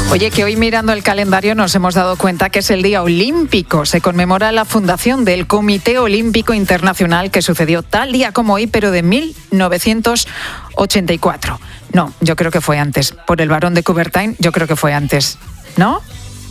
Oye, que hoy mirando el calendario nos hemos dado cuenta que es el Día Olímpico. Se conmemora la fundación del Comité Olímpico Internacional, que sucedió tal día como hoy, pero de 1984. No, yo creo que fue antes. Por el Barón de Coubertin, yo creo que fue antes. ¿No?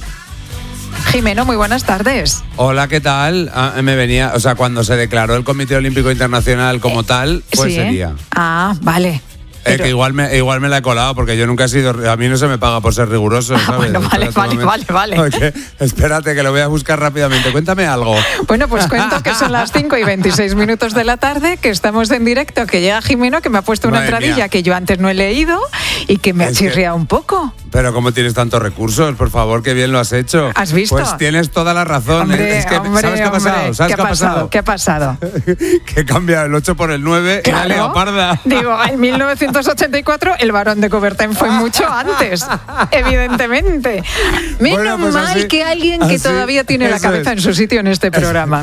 Jimeno, muy buenas tardes. Hola, ¿qué tal? Cuando se declaró el Comité Olímpico Internacional como tal, fue ese día. Ah, vale. Pero... que igual me la he colado, porque yo nunca he sido... A mí no se me paga por ser riguroso, ¿sabes? Bueno, vale. Okay. Espérate, que lo voy a buscar rápidamente. Cuéntame algo. Bueno, pues cuento que son las 5:26 de la tarde, que estamos en directo, que llega Jimeno, que me ha puesto una entradilla que yo antes no he leído y que me ha chirriado un poco. Pero ¿cómo tienes tantos recursos? Por favor, qué bien lo has hecho. ¿Has visto? Pues tienes toda la razón. Hombre, ¿sabes qué ha pasado? ¿Qué ha pasado? Que cambia el 8 por el 9 y la leoparda. Digo, en 1984 el Barón de Coubertin fue mucho antes, evidentemente. Menos mal que alguien que todavía tiene la cabeza en su sitio en este programa.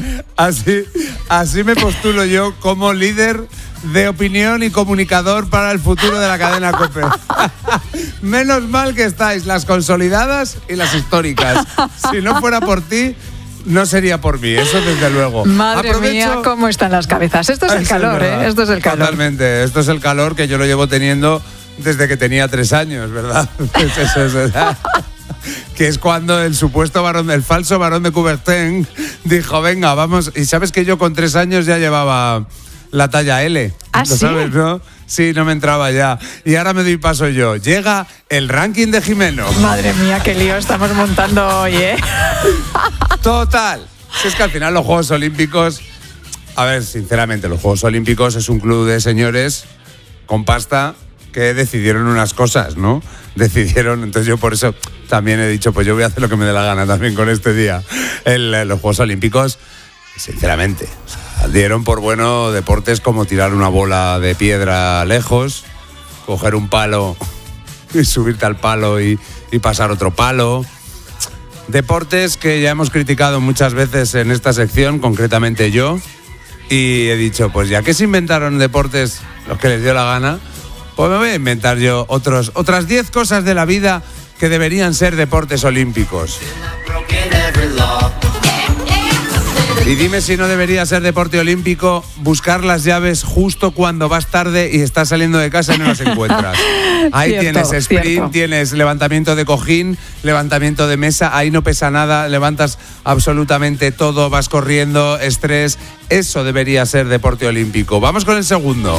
Así me postulo yo como líder de opinión y comunicador para el futuro de la cadena COPE. Menos mal que estáis las consolidadas y las históricas. Si no fuera por ti, no sería por mí, eso desde luego. Madre mía, cómo están las cabezas. Esto es el calor, ¿eh? Esto es el calor. Totalmente, esto es el calor que yo lo llevo teniendo desde que tenía 3 años, ¿verdad? Eso es verdad. Que es cuando el falso Barón de Coubertin dijo, venga, vamos. Y sabes que yo con 3 años ya llevaba la talla L. ¿Ah, sí? ¿Sabes, no? Sí, no me entraba ya. Y ahora me doy paso yo. Llega el ranking de Jimeno. Madre mía, qué lío estamos montando hoy, ¿eh? Total. Si es que al final los Juegos Olímpicos... A ver, sinceramente, los Juegos Olímpicos es un club de señores con pasta que decidieron unas cosas, ¿no? Entonces yo por eso también he dicho, pues yo voy a hacer lo que me dé la gana también con este día. Los Juegos Olímpicos, sinceramente, dieron por bueno deportes como tirar una bola de piedra lejos, coger un palo y subirte al palo y pasar otro palo. Deportes que ya hemos criticado muchas veces en esta sección, concretamente yo, y he dicho, pues ya que se inventaron deportes los que les dio la gana, pues me voy a inventar yo otras 10 cosas de la vida que deberían ser deportes olímpicos. Y dime si no debería ser deporte olímpico buscar las llaves justo cuando vas tarde y estás saliendo de casa y no las encuentras. Ahí tienes sprint, tienes levantamiento de cojín, levantamiento de mesa, ahí no pesa nada, levantas absolutamente todo, vas corriendo, estrés. Eso debería ser deporte olímpico. Vamos con el segundo.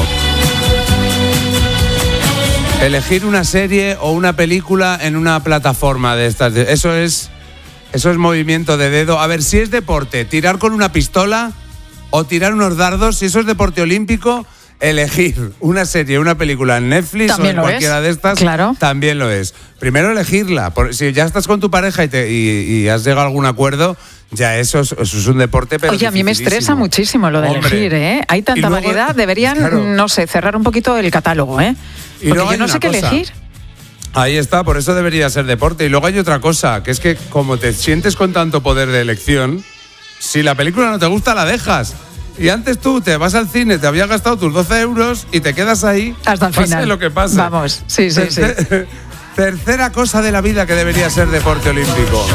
Elegir una serie o una película en una plataforma de estas. Eso es movimiento de dedo. A ver, si es deporte, tirar con una pistola o tirar unos dardos, si eso es deporte olímpico, elegir una serie, una película en Netflix también o en cualquiera de estas, claro, también lo es. Primero elegirla. Si ya estás con tu pareja y has llegado a algún acuerdo, ya eso es un deporte, pero oye, a mí me estresa muchísimo lo de elegir, ¿eh? Hay tanta variedad, deberían, claro, no sé, cerrar un poquito el catálogo, ¿eh? Porque yo no sé qué elegir. Ahí está, por eso debería ser deporte. Y luego hay otra cosa, que es que como te sientes con tanto poder de elección, si la película no te gusta, la dejas. Y antes tú te vas al cine, te habías gastado tus 12 euros y te quedas ahí hasta el final. Pase lo que pase. Vamos, sí. Tercera cosa de la vida que debería ser deporte olímpico.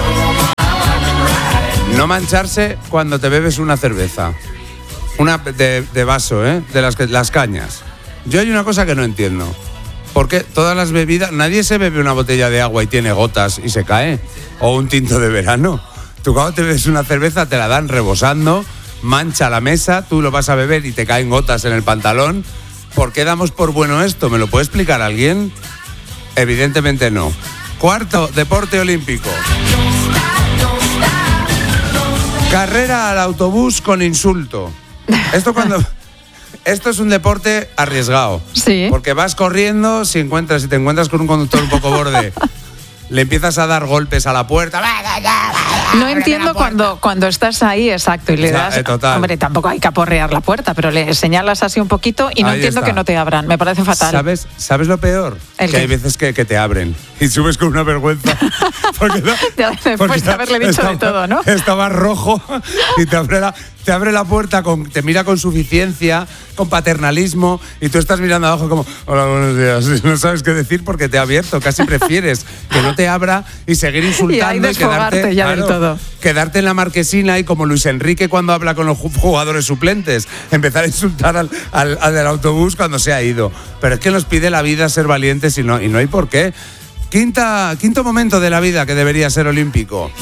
No mancharse cuando te bebes una cerveza. Una de vaso, ¿eh? De las cañas. Yo hay una cosa que no entiendo. Porque todas las bebidas, nadie se bebe una botella de agua y tiene gotas y se cae. O un tinto de verano. Tú cuando te bebes una cerveza te la dan rebosando, mancha la mesa, tú lo vas a beber y te caen gotas en el pantalón. ¿Por qué damos por bueno esto? ¿Me lo puede explicar alguien? Evidentemente no. Cuarto, deporte olímpico. Carrera al autobús con insulto. Esto es un deporte arriesgado. Sí. Porque vas corriendo, si te encuentras con un conductor un poco borde, le empiezas a dar golpes a la puerta. No entiendo cuando estás ahí, exacto, y le das... Total. Hombre, tampoco hay que aporrear la puerta, pero le señalas así un poquito y no entiendo que no te abran. Me parece fatal. ¿Sabes lo peor? Que hay veces que te abren y subes con una vergüenza. Después de haberle dicho de todo, ¿no? Estaba rojo y te abre te abre la puerta, te mira con suficiencia, con paternalismo, y tú estás mirando abajo como, hola, buenos días, no sabes qué decir porque te ha abierto, casi prefieres que no te abra y seguir insultando y quedarte ya del todo. Quedarte en la marquesina y como Luis Enrique cuando habla con los jugadores suplentes, empezar a insultar al del autobús cuando se ha ido. Pero es que nos pide la vida ser valientes y no hay por qué. Quinto momento de la vida que debería ser olímpico.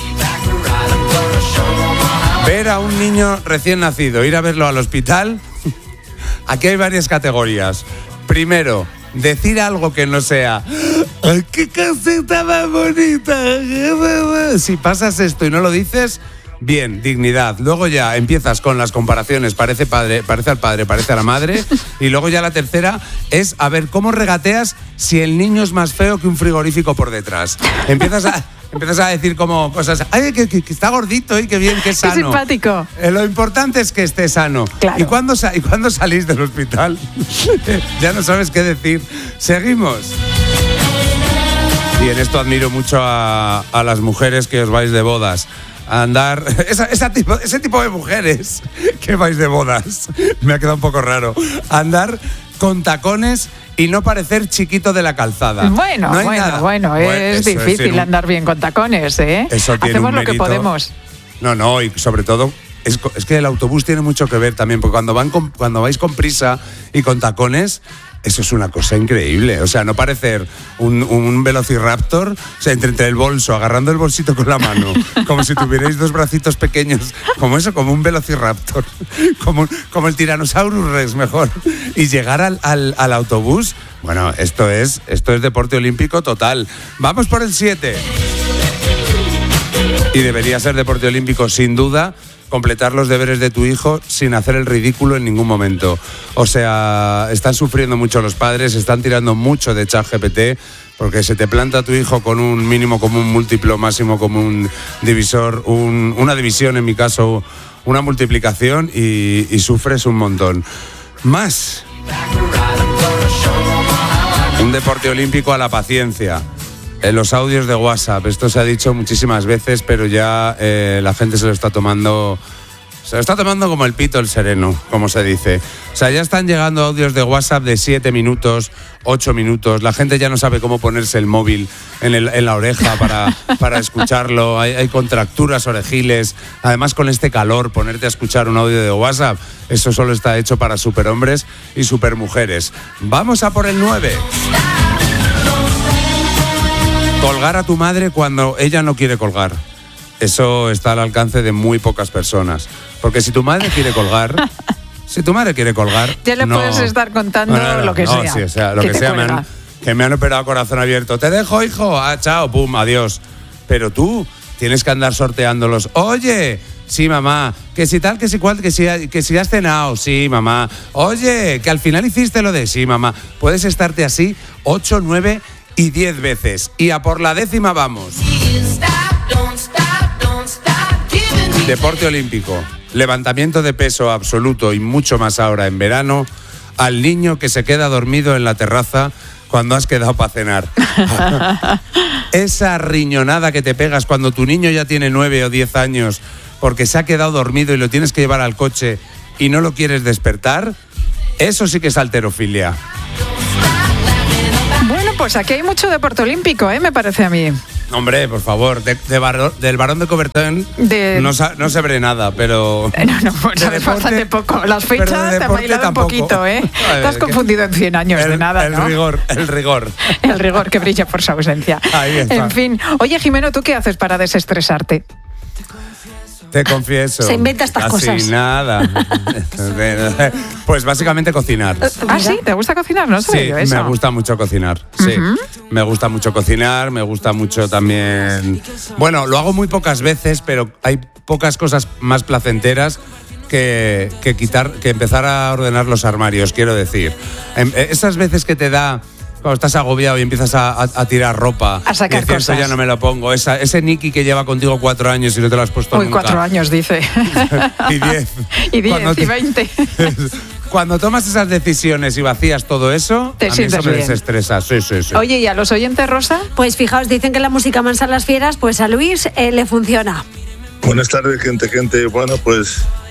Ver a un niño recién nacido, ir a verlo al hospital. Aquí hay varias categorías. Primero, decir algo que no sea ¡ay, qué caseta más bonita! Si pasas esto y no lo dices, bien, dignidad. Luego ya empiezas con las comparaciones, parece al padre, parece a la madre. Y luego ya la tercera es a ver cómo regateas si el niño es más feo que un frigorífico por detrás. Empiezas a decir como cosas, ¡ay, que está gordito y qué bien, qué sano! ¡Qué simpático! Lo importante es que esté sano. Claro. ¿Y cuándo salís del hospital? Ya no sabes qué decir. Seguimos. Y en esto admiro mucho a las mujeres que os vais de bodas. A andar... Ese tipo de mujeres que vais de bodas. Me ha quedado un poco raro. A andar con tacones y no parecer chiquito de la calzada. Bueno, es difícil andar bien con tacones, ¿eh? Eso tiene Hacemos un lo que mérito. podemos. No, y sobre todo, es que el autobús tiene mucho que ver también, porque cuando vais con prisa y con tacones, eso es una cosa increíble. O sea, no parecer un velociraptor, o sea, entre el bolso, agarrando el bolsito con la mano, como si tuvierais dos bracitos pequeños, como un velociraptor, como el Tyrannosaurus Rex, mejor. Y llegar al autobús, bueno, esto es deporte olímpico total. Vamos por el 7. Y debería ser deporte olímpico, sin duda, completar los deberes de tu hijo sin hacer el ridículo en ningún momento. O sea, están sufriendo mucho los padres, están tirando mucho de ChatGPT, porque se te planta tu hijo con un mínimo común múltiplo, máximo común divisor, una división en mi caso, una multiplicación y sufres un montón. Más. Un deporte olímpico a la paciencia. En los audios de WhatsApp, esto se ha dicho muchísimas veces, pero ya la gente se lo está tomando como el pito el sereno, como se dice. O sea, ya están llegando audios de WhatsApp de 7 minutos, 8 minutos. La gente ya no sabe cómo ponerse el móvil en la oreja para escucharlo. Hay contracturas orejiles. Además, con este calor, ponerte a escuchar un audio de WhatsApp, eso solo está hecho para superhombres y supermujeres. Vamos a por el 9. Colgar a tu madre cuando ella no quiere colgar. Eso está al alcance de muy pocas personas. Porque si tu madre quiere colgar... Ya le puedes estar contando lo que sea. Sí, o sea, lo que sea. Que me han operado a corazón abierto. Te dejo, hijo. Ah, chao, pum, adiós. Pero tú tienes que andar sorteándolos. Oye, sí, mamá. Que si tal, que si cual, que si has cenado. Sí, mamá. Oye, que al final hiciste lo de sí, mamá. Puedes estarte así 8, 9 y 10 veces. Y a por la 10ª vamos. Deporte olímpico. Levantamiento de peso absoluto y mucho más ahora en verano. Al niño que se queda dormido en la terraza cuando has quedado para cenar. Esa riñonada que te pegas cuando tu niño ya tiene 9 o 10 años porque se ha quedado dormido y lo tienes que llevar al coche y no lo quieres despertar. Eso sí que es halterofilia. Bueno, pues aquí hay mucho deporte olímpico, me parece a mí. Hombre, por favor, del Barón de Coubertin no sabré nada, pero... No, sabes bastante poco. Las fechas te han bailado un poquito, ¿eh? Te has confundido en 100 años de nada, ¿no? El rigor. El rigor que brilla por su ausencia. Ahí está. En fin. Oye, Jimeno, ¿tú qué haces para desestresarte? Te confieso. Se inventa estas cosas. Casi nada. Pues básicamente cocinar. ¿Ah, sí? ¿Te gusta cocinar? No sé yo eso. Me gusta mucho cocinar. Sí. Me gusta mucho cocinar, me gusta mucho también... Bueno, lo hago muy pocas veces, pero hay pocas cosas más placenteras que empezar a ordenar los armarios, quiero decir. Esas veces que te da... Cuando estás agobiado y empiezas a tirar ropa. A sacar cosas. Eso ya no me lo pongo. Ese Nicky que lleva contigo 4 años y no te lo has puesto nunca. 4 años, dice. Y 10. Y 10, y 20. Cuando tomas esas decisiones y vacías todo eso, a mí eso me desestresa. Sí. Oye, ¿y a los oyentes, Rosa? Pues fijaos, dicen que la música mansa a las fieras, pues a Luis le funciona. Buenas tardes, gente. Bueno, pues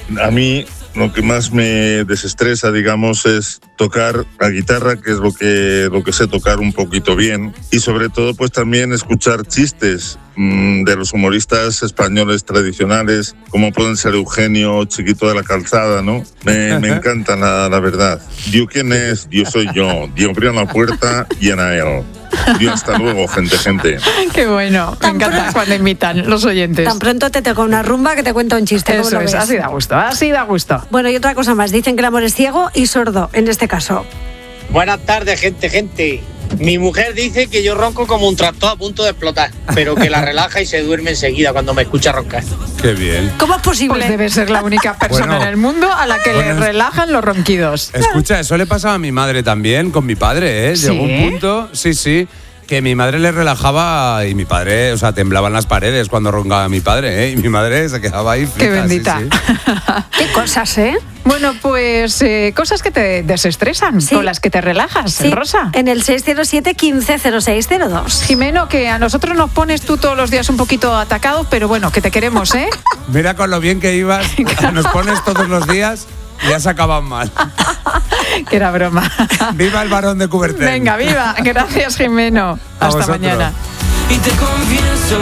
A mí lo que más me desestresa, digamos, es tocar la guitarra, que es lo que sé tocar un poquito bien, y sobre todo pues también escuchar chistes de los humoristas españoles tradicionales, como pueden ser Eugenio, Chiquito de la Calzada, ¿no? Me encantan, la verdad. Dios, ¿quién es? Dios soy yo. Dios abrió la puerta y en él. Dios, hasta luego, gente. Qué bueno. Me encanta cuando imitan los oyentes. Tan pronto te toca una rumba que te cuenta un chiste. Eso es, así da gusto. Bueno, y otra cosa más. Dicen que el amor es ciego y sordo, en este caso. Buenas tardes, gente. Mi mujer dice que yo ronco como un tractor a punto de explotar, pero que la relaja y se duerme enseguida cuando me escucha roncar. Qué bien. ¿Cómo es posible? Pues debe ser la única persona en el mundo a la que le relajan los ronquidos. Escucha, eso le pasaba a mi madre también, con mi padre, ¿eh? ¿Sí? Llegó un punto, sí, que mi madre le relajaba y mi padre, o sea, temblaban las paredes cuando roncaba mi padre, ¿eh? Y mi madre se quedaba ahí frita. Qué bendita. Sí. Qué cosas, ¿eh? Bueno, pues cosas que te desestresan, con las que te relajas, Rosa. En el 607-150602. Jimeno, que a nosotros nos pones tú todos los días un poquito atacados, pero bueno, que te queremos, ¿eh? Mira con lo bien que ibas, nos pones todos los días y ya se acaban mal. Que era broma. ¡Viva el Barón de Coubertin! Venga, viva. Gracias, Jimeno. Hasta mañana. Y te confieso.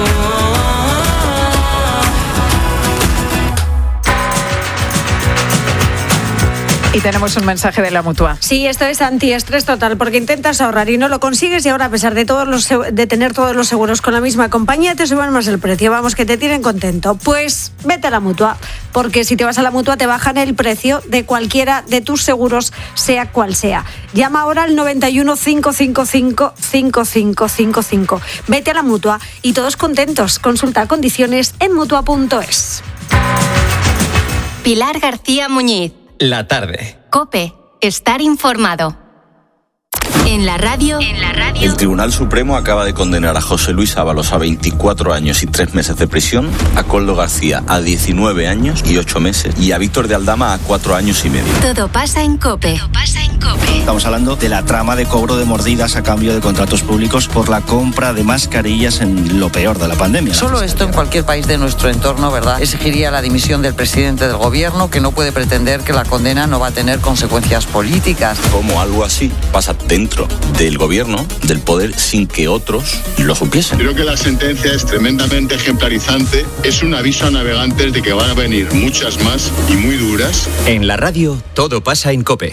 Y tenemos un mensaje de la Mutua. Sí, esto es antiestrés total, porque intentas ahorrar y no lo consigues, y ahora, a pesar de tener todos los seguros con la misma compañía, te suben más el precio. Vamos, que te tienen contento. Pues vete a la Mutua, porque si te vas a la Mutua te bajan el precio de cualquiera de tus seguros, sea cual sea. Llama ahora al 91 555 5555. Vete a la Mutua y todos contentos. Consulta condiciones en Mutua.es. Pilar García Muñiz. La tarde. COPE. Estar informado. En la radio. El Tribunal Supremo acaba de condenar a José Luis Ábalos a 24 años y 3 meses de prisión, a Koldo García a 19 años y 8 meses y a Víctor de Aldama a 4 años y medio. Todo pasa en COPE. Estamos hablando de la trama de cobro de mordidas a cambio de contratos públicos por la compra de mascarillas en lo peor de la pandemia. Solo esto en cualquier país de nuestro entorno, ¿verdad?, exigiría la dimisión del presidente del gobierno, que no puede pretender que la condena no va a tener consecuencias políticas. ¿Cómo algo así pasa dentro del gobierno, del poder, sin que otros lo supiesen? Creo que la sentencia es tremendamente ejemplarizante. Es un aviso a navegantes de que van a venir muchas más y muy duras. En la radio, todo pasa en COPE.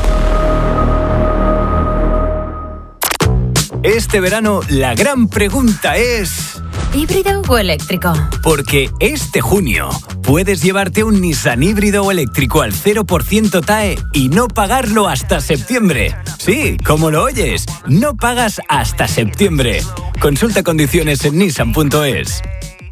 Este verano, la gran pregunta es... ¿híbrido o eléctrico? Porque este junio puedes llevarte un Nissan híbrido o eléctrico al 0% TAE y no pagarlo hasta septiembre. Sí, como lo oyes, no pagas hasta septiembre. Consulta condiciones en nissan.es.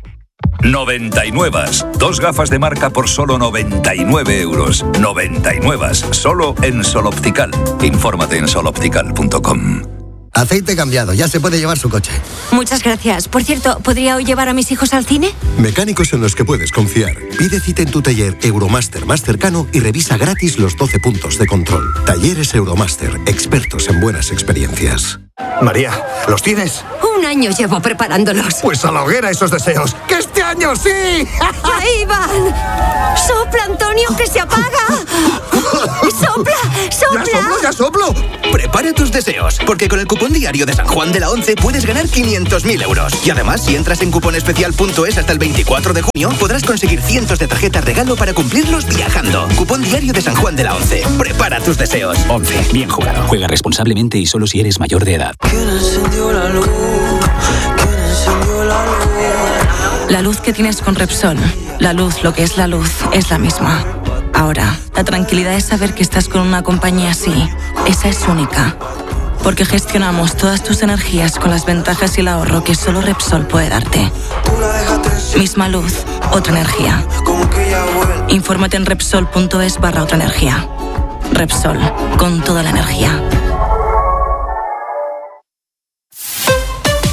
99. 2 gafas de marca por solo 99 euros. 99. Solo en Sol Optical. Infórmate en soloptical.com. Aceite cambiado, ya se puede llevar su coche. Muchas gracias. Por cierto, ¿podría hoy llevar a mis hijos al cine? Mecánicos en los que puedes confiar. Pide cita en tu taller Euromaster más cercano y revisa gratis los 12 puntos de control. Talleres Euromaster, expertos en buenas experiencias. María, ¿los tienes? 1 año llevo preparándolos. Pues a la hoguera esos deseos. ¡Que este año sí! ¡Ahí van! ¡Sopla, Antonio, que se apaga! ¡Sopla, sopla! ¡Ya soplo! Prepara tus deseos, porque con el cupón diario de San Juan de la Once puedes ganar 500.000 euros. Y además, si entras en cuponespecial.es hasta el 24 de junio, podrás conseguir cientos de tarjetas regalo para cumplirlos viajando. Cupón diario de San Juan de la Once. Prepara tus deseos. 11. Bien jugado. Juega responsablemente y solo si eres mayor de edad. ¿Quién encendió la luz? ¿Quién encendió la luz? La luz que tienes con Repsol, la luz, lo que es la luz, es la misma. Ahora, la tranquilidad es saber que estás con una compañía así. Esa es única. Porque gestionamos todas tus energías con las ventajas y el ahorro que solo Repsol puede darte. Misma luz, otra energía. Infórmate en Repsol.es/otra energía. Repsol, con toda la energía.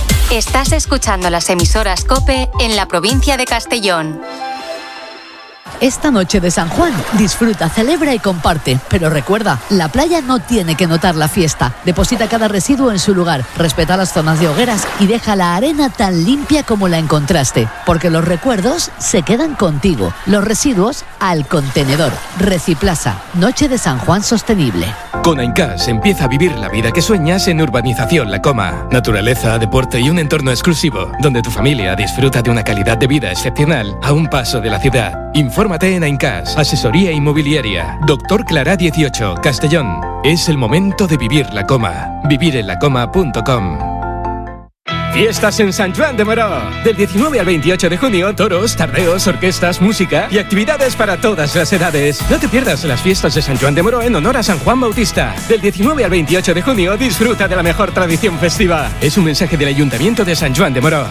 Estás escuchando las emisoras COPE en la provincia de Castellón. Esta noche de San Juan, disfruta, celebra y comparte. Pero recuerda, la playa no tiene que notar la fiesta. Deposita cada residuo en su lugar, respeta las zonas de hogueras y deja la arena tan limpia como la encontraste. Porque los recuerdos se quedan contigo. Los residuos al contenedor. Reciplasa, Noche de San Juan sostenible. Con Aincas empieza a vivir la vida que sueñas en Urbanización La Coma. Naturaleza, deporte y un entorno exclusivo, donde tu familia disfruta de una calidad de vida excepcional a un paso de la ciudad. Infórmate en Aincas, asesoría inmobiliaria. Dr. Clara 18, Castellón. Es el momento de vivir La Coma. vivirenlacoma.com. Fiestas en San Juan de Moró. Del 19 al 28 de junio, toros, tardeos, orquestas, música y actividades para todas las edades. No te pierdas las fiestas de San Juan de Moró en honor a San Juan Bautista. Del 19 al 28 de junio, disfruta de la mejor tradición festiva. Es un mensaje del Ayuntamiento de San Juan de Moró.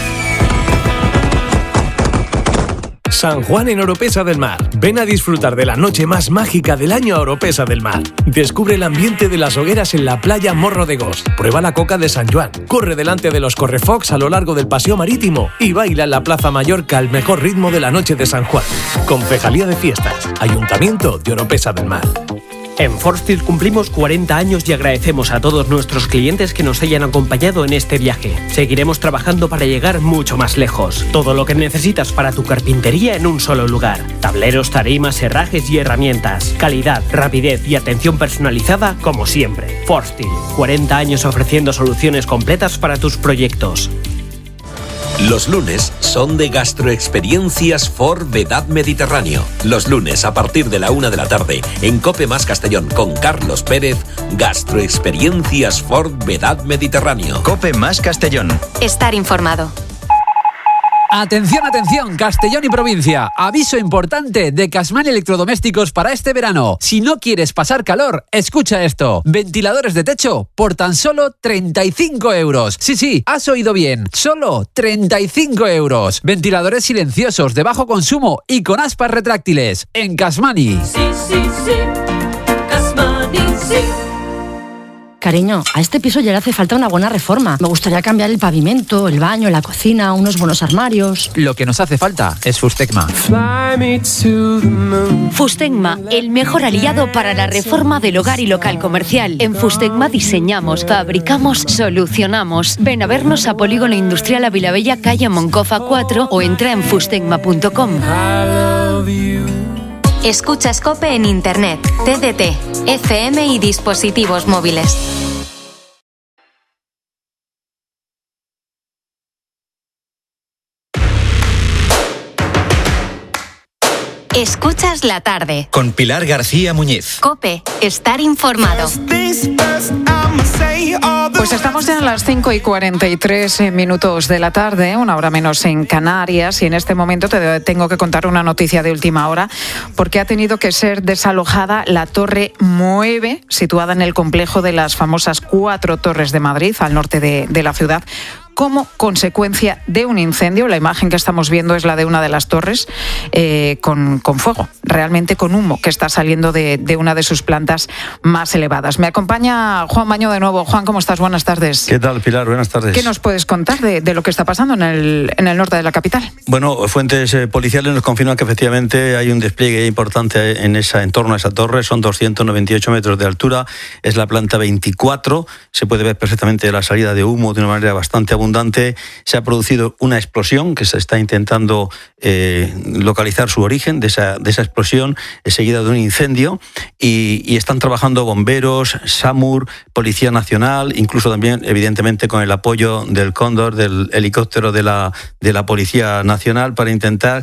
San Juan en Oropesa del Mar. Ven a disfrutar de la noche más mágica del año a Oropesa del Mar. Descubre el ambiente de las hogueras en la playa Morro de Gos. Prueba la coca de San Juan. Corre delante de los correfocs a lo largo del paseo marítimo y baila en la Plaza Mallorca al mejor ritmo de la noche de San Juan. Concejalía de Fiestas. Ayuntamiento de Oropesa del Mar. En Forstil cumplimos 40 años y agradecemos a todos nuestros clientes que nos hayan acompañado en este viaje. Seguiremos trabajando para llegar mucho más lejos. Todo lo que necesitas para tu carpintería en un solo lugar. Tableros, tarimas, herrajes y herramientas. Calidad, rapidez y atención personalizada como siempre. Forstil, 40 años ofreciendo soluciones completas para tus proyectos. Los lunes son de Gastroexperiencias Ford Vedad Mediterráneo. Los lunes a partir de la 1 de la tarde en COPE más Castellón con Carlos Pérez, Gastroexperiencias Ford Vedad Mediterráneo. COPE más Castellón. Estar informado. Atención, atención, Castellón y provincia. Aviso importante de Casman Electrodomésticos para este verano. Si no quieres pasar calor, escucha esto. Ventiladores de techo por tan solo 35 euros. Sí, has oído bien. Solo 35 euros. Ventiladores silenciosos de bajo consumo y con aspas retráctiles. En Casmani. Sí. Casmani, sí. Cariño, a este piso ya le hace falta una buena reforma. Me gustaría cambiar el pavimento, el baño, la cocina, unos buenos armarios. Lo que nos hace falta es Fustecma. Fustecma, el mejor aliado para la reforma del hogar y local comercial. En Fustecma diseñamos, fabricamos, solucionamos. Ven a vernos a Polígono Industrial Avilabella, calle Moncofa 4 o entra en fustecma.com. Escucha COPE en Internet, TDT, FM y dispositivos móviles. Escuchas la tarde. Con Pilar García Muñiz. COPE, estar informado. Pues estamos ya a las 5:43 minutos de la tarde, una hora menos en Canarias, y en este momento te tengo que contar una noticia de última hora, porque ha tenido que ser desalojada la Torre 9, situada en el complejo de las famosas 4 Torres de Madrid, al norte de la ciudad, como consecuencia de un incendio. La imagen que estamos viendo es la de una de las torres con fuego, realmente con humo que está saliendo de una de sus plantas más elevadas. Me acompaña Juan Baño de nuevo. Juan, ¿cómo estás? Buenas tardes. ¿Qué tal, Pilar? Buenas tardes. ¿Qué nos puedes contar de lo que está pasando en el norte de la capital? Bueno, fuentes policiales nos confirman que efectivamente hay un despliegue importante en torno a esa torre. Son 298 metros de altura, es la planta 24, se puede ver perfectamente la salida de humo de una manera bastante abundante. Se ha producido una explosión que se está intentando localizar su origen de esa explosión, seguida de un incendio, y están trabajando bomberos, SAMUR, Policía Nacional, incluso también evidentemente con el apoyo del Cóndor, del helicóptero de la Policía Nacional, para intentar